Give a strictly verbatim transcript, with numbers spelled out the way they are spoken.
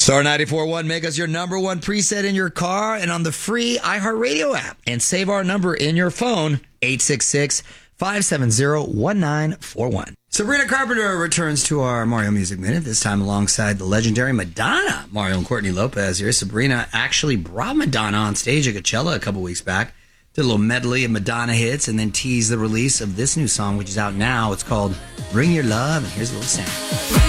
Star ninety-four point one, make us your number one preset in your car and on the free iHeartRadio app. And save our number in your phone, eight six six, five seven zero, one nine four one. Sabrina Carpenter returns to our Mario Music Minute, this time alongside the legendary Madonna. Mario and Courtney Lopez here. Sabrina actually brought Madonna on stage at Coachella a couple weeks back. Did a little medley of Madonna hits and then teased the release of this new song, which is out now. It's called Bring Your Love, and here's a little sample.